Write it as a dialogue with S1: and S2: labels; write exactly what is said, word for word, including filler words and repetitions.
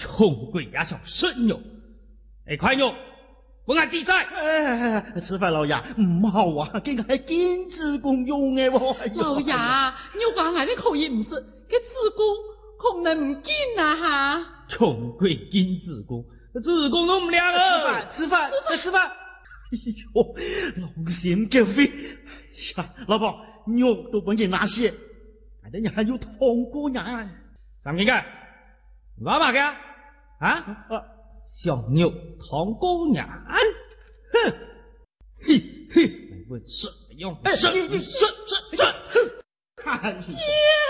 S1: 穷鬼也想生肉，哎，快肉，我俺地在。
S2: 哎，吃饭老爷唔好啊，这个系禁止公用嘅喎。
S3: 老爷，肉讲俺的口音唔是，佢子宫可能唔见啊哈。
S1: 穷鬼金子宫，子宫都唔亮
S2: 啊！吃饭，吃饭，吃饭。哎呦，龙心狗肺！哎呀，老婆，肉都帮你拿些，俺的人还有痛过人。
S1: 上面个，老马个，啊啊，小牛痛过人，哼，嘿嘿，问什么用？什什什什？
S2: 看你。